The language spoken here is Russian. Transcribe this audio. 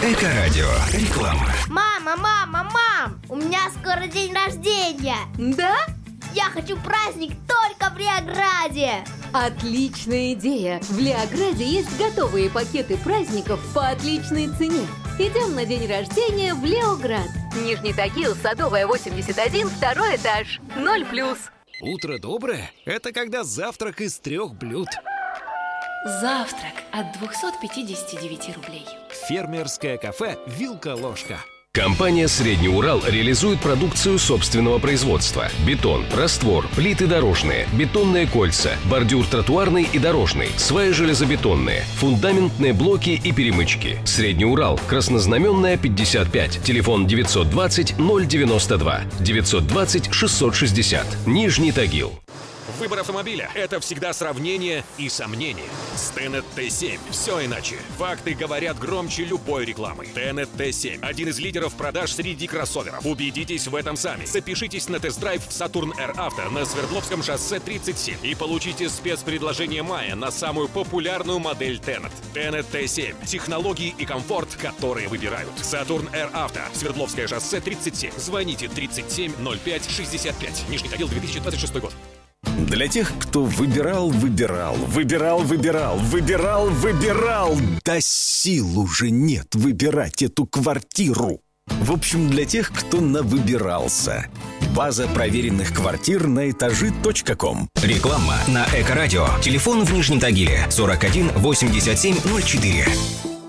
Эко-радио. Реклама. Мам! У меня скоро день рождения. Да? Я хочу праздник только в Леограде. Отличная идея! В Леограде есть готовые пакеты праздников по отличной цене. Идем на день рождения в Леоград. Нижний Тагил, Садовая, 81, второй этаж. 0+. Утро доброе – это когда завтрак из 3 блюд. Завтрак от 259 рублей. Фермерское кафе «Вилка-ложка». Компания «Средний Урал» реализует продукцию собственного производства. Бетон, раствор, плиты дорожные, бетонные кольца, бордюр тротуарный и дорожный, сваи железобетонные, фундаментные блоки и перемычки. «Средний Урал», Краснознаменная, 55, телефон 920 092, 920 660, Нижний Тагил. Выбор автомобиля – это всегда сравнение и сомнение. С Tenet T7 все иначе. Факты говорят громче любой рекламы. Tenet T7 – один из лидеров продаж среди кроссоверов. Убедитесь в этом сами. Запишитесь на тест-драйв в Saturn Air Auto на Свердловском шоссе 37 и получите спецпредложение мая на самую популярную модель Tenet. Tenet T7 – технологии и комфорт, которые выбирают. Saturn Air Auto, Свердловское шоссе 37. Звоните 37 05 65. Нижний Тагил, 2026 год. Для тех, кто выбирал, да сил уже нет выбирать эту квартиру. В общем, для тех, кто навыбирался. База проверенных квартир на этажи.ком. Реклама на Эко-радио. Телефон в Нижнем Тагиле 41 87 04.